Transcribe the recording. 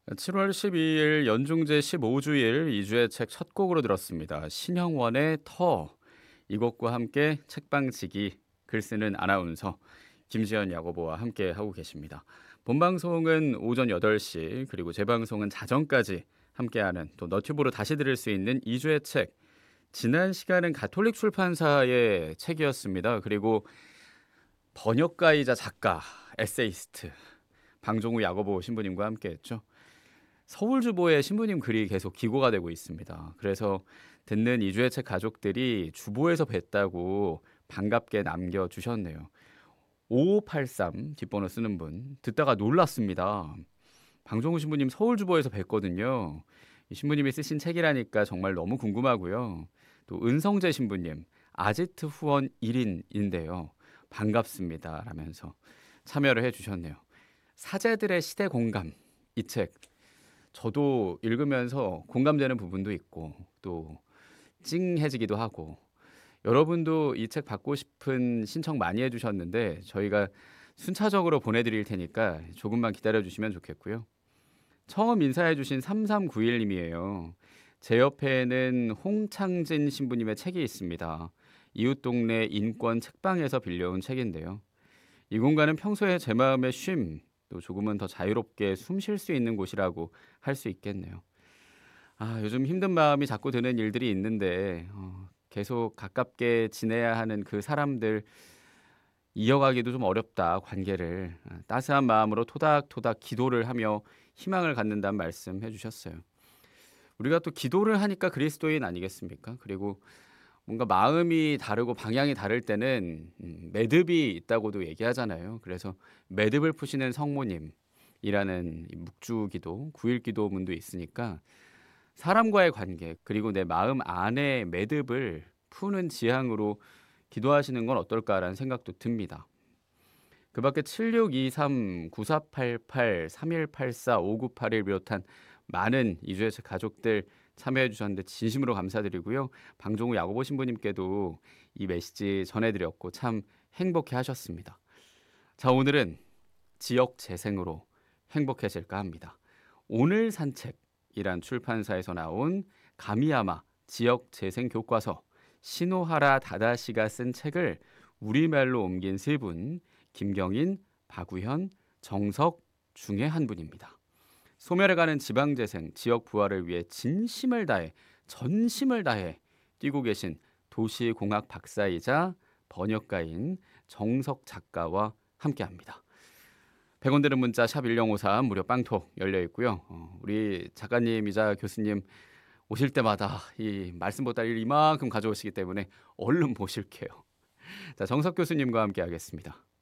7월 12일 연중제 15주일 2주의 책 첫 곡으로 들었습니다. 신형원의 터. 이 곡과 함께 책방지기 글 쓰는 아나운서 김지연 야고보와 함께 하고 계십니다. 본방송은 오전 8시 그리고 재방송은 자정까지 함께하는 또 너튜브로 다시 들을 수 있는 2주의 책. 지난 시간은 가톨릭 출판사의 책이었습니다. 그리고 번역가이자 작가, 에세이스트 방종우 야고보 신부님과 함께했죠. 서울주보에 신부님 글이 계속 기고가 되고 있습니다. 그래서 듣는 이주의 책 가족들이 주보에서 뵀다고 반갑게 남겨주셨네요. 5583 뒷번호 쓰는 분 듣다가 놀랐습니다. 방종우 신부님 서울주보에서 뵀거든요. 이 신부님이 쓰신 책이라니까 정말 너무 궁금하고요. 또 은성재 신부님 아지트 후원 1인인데요. 반갑습니다 라면서 참여를 해주셨네요. 사제들의 시대 공감 이 책 저도 읽으면서 공감되는 부분도 있고 또 찡해지기도 하고 여러분도 이 책 받고 싶은 신청 많이 해주셨는데 저희가 순차적으로 보내드릴 테니까 조금만 기다려주시면 좋겠고요. 처음 인사해주신 3391님이에요. 제 옆에는 홍창진 신부님의 책이 있습니다. 이웃동네 인권 책방에서 빌려온 책인데요. 이 공간은 평소에 제 마음의 쉼, 또 조금은 더 자유롭게 숨 쉴 수 있는 곳이라고 할 수 있겠네요. 요즘 힘든 마음이 자꾸 드는 일들이 있는데 계속 가깝게 지내야 하는 그 사람들 이어가기도 좀 어렵다. 관계를 따스한 마음으로 토닥토닥 기도를 하며 희망을 갖는다는 말씀 해주셨어요. 우리가 또 기도를 하니까 그리스도인 아니겠습니까? 그리고 뭔가 마음이 다르고 방향이 다를 때는 매듭이 있다고도 얘기하잖아요. 그래서 매듭을 푸시는 성모님이라는 이 묵주기도 9일 기도문도 있으니까 사람과의 관계 그리고 내 마음 안에 매듭을 푸는 지향으로 기도하시는 건 어떨까라는 생각도 듭니다. 그 밖에 7623, 9488, 3184, 5981 비롯한 많은 이주의 책 가족들 참여해 주셨는데 진심으로 감사드리고요. 방종우 야고보 신부님께도 이 메시지 전해드렸고 참 행복해 하셨습니다. 자, 오늘은 지역 재생으로 행복해질까 합니다. 오늘 산책이란 출판사에서 나온 가미야마 지역 재생 교과서 시노하라 다다시가 쓴 책을 우리말로 옮긴 세 분, 김경인, 박우현, 정석 중에 한 분입니다. 소멸해가는 지방재생, 지역 부활을 위해 진심을 다해, 전심을 다해 뛰고 계신 도시공학 박사이자 번역가인 정석 작가와 함께합니다. 100원 드는 문자 샵 1053 무료 빵톡 열려 있고요. 우리 작가님이자 교수님 오실 때마다 이 말씀 보따리를 이만큼 가져오시기 때문에 얼른 모실게요. 자, 정석 교수님과 함께 하겠습니다.